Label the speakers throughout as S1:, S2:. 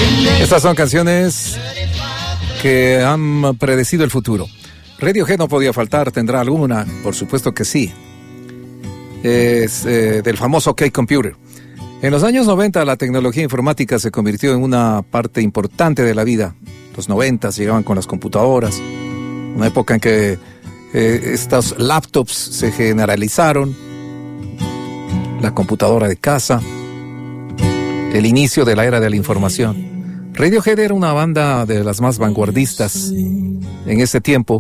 S1: Estas son canciones que han predecido el futuro. Radiohead no podía faltar, ¿tendrá alguna? Por supuesto que sí. Es del famoso OK Computer. En los años 90 la tecnología informática se convirtió en una parte importante de la vida. Los 90 llegaban con las computadoras, una época en que estos laptops se generalizaron, la computadora de casa, el inicio de la era de la información. Radiohead era una banda de las más vanguardistas en ese tiempo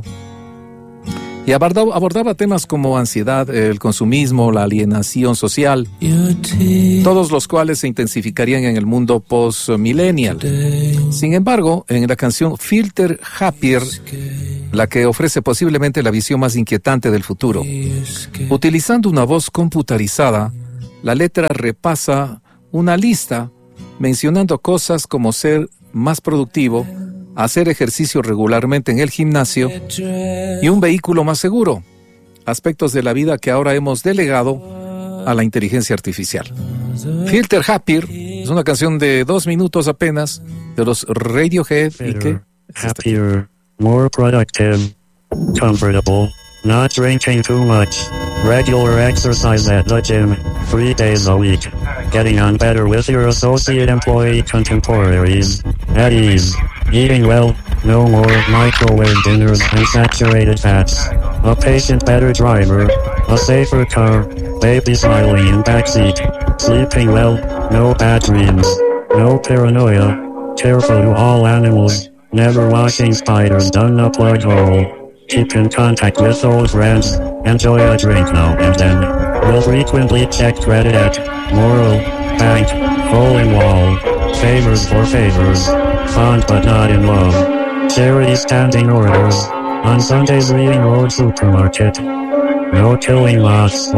S1: y abordaba temas como ansiedad, el consumismo, la alienación social, todos los cuales se intensificarían en el mundo post-millennial. Sin embargo, en la canción Filter Happier, la que ofrece posiblemente la visión más inquietante del futuro, utilizando una voz computarizada, la letra repasa una lista mencionando cosas como ser más productivo, hacer ejercicio regularmente en el gimnasio y un vehículo más seguro, aspectos de la vida que ahora hemos delegado a la inteligencia artificial. Filter Happier es una canción de 2 minutos apenas de los Radiohead y que
S2: happier, more productive, comfortable, not drinking too much, regular exercise at the gym, 3 days a week, getting on better with your associate employee contemporaries, at ease, eating well, no more microwave dinners and saturated fats, a patient better driver, a safer car, baby smiling in backseat, sleeping well, no bad dreams, no paranoia, careful to all animals, never washing spiders down a plug hole, keep in contact with old friends, enjoy a drink now and then, will frequently check credit at Moral, Bank, Hole in Wall, favors for favors, fond but not in love, charity standing orders, on Sundays reading Road Supermarket, no killing lots.